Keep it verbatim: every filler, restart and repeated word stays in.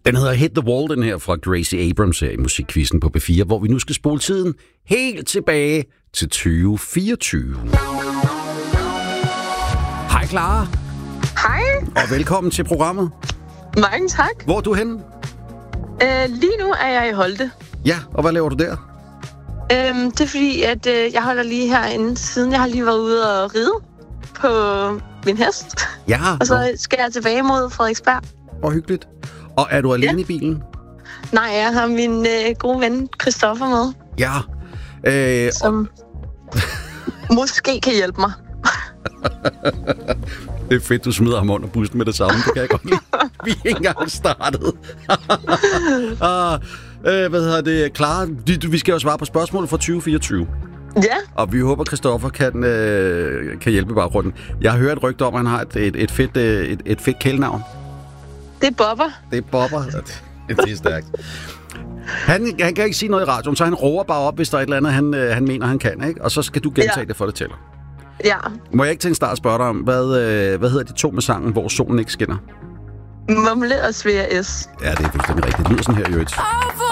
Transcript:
Den hedder Hit the Wall, den her fra Gracie Abrams her i Musikquizzen på B fire, hvor vi nu skal spole tiden helt tilbage til tyve fireogtyve. Hej Clara. Hej. Og velkommen til programmet. Mange tak. Hvor er du henne? Øh, lige nu er jeg i Holte. Ja, og hvad laver du der? Øhm, det er fordi, at øh, jeg holder lige herinde, siden jeg har lige været ude og ride på min hest. Ja. Og så skal jeg tilbage mod Frederiksberg. Og hyggeligt. Og er du alene ja. i bilen? Nej, jeg har min øh, gode ven Christoffer med. Ja. Øh, som og... måske kan hjælpe mig. Det er fedt, du smider ham under bussen med det samme. Det kan jeg godt lide. Vi er ikke engang startet. ah, øh, hvad hedder det? Clara, vi skal jo svare på spørgsmålet fra tyve fireogtyve. Ja. Og vi håber, Christoffer kan, øh, kan hjælpe baggrunden. Jeg har hørt et rygte om, at han har et, et, et fedt, et, et fedt kælenavn. Det er Bobber. Det er Bobber. Det er stærkt. Han, han kan ikke sige noget i radioen, så han roer bare op, hvis der er et eller andet, han, han mener, han kan. Ikke? Og så skal du gentage ja. det for det tæller. Ja. Må jeg ikke til en start spørge dig om, hvad, øh, hvad hedder de to med sangen, hvor solen ikke skinner? Mumle og Svea S. Ja, det er fuldstændig rigtigt. Det lyder sådan her, Jørgen.